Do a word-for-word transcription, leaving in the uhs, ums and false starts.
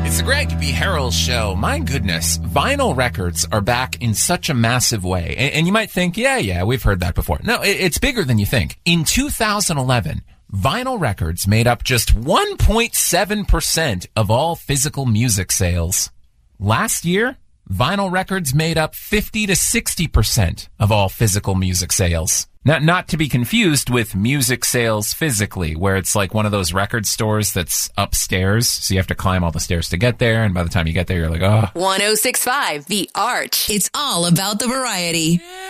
It's the Greg B. Harrell Show. My goodness, vinyl records are back in such a massive way. And, and you might think, yeah, yeah, we've heard that before. No, it, it's bigger than you think. In two thousand eleven, vinyl records made up just one point seven percent of all physical music sales. Last year, vinyl records made up fifty to sixty percent of all physical music sales. Now, not to be confused with music sales physically, where it's like one of those record stores that's upstairs, so you have to climb all the stairs to get there, and by the time you get there, you're like, oh. one oh six point five, The Arch. It's all about the variety. Yeah.